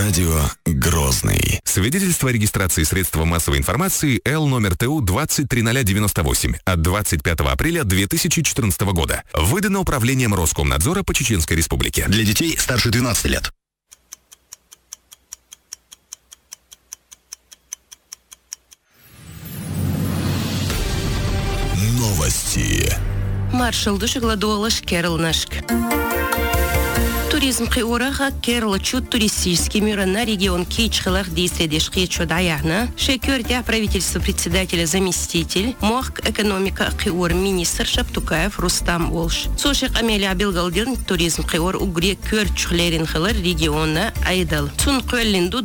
Радио Грозный. Свидетельство о регистрации средства массовой информации Л номер ТУ 203098 от 25 апреля 2014 года. Выдано Управлением Роскомнадзора по Чеченской Республике. Для детей старше 12 лет. Новости. Маршал Душегладуалаш Керлнашк. Туризм қиораға Керлачу туристический мир на регион Кейчхалах дейсредешки чудаяна. Шекердя правительства председателя заместитель, Муах экономика қиор министр Шаптукаев Рустам Волш. Сошек Амелия Белгалдин туризм қиор угре көр чухлерин хылар региона айдал. Цун көллинду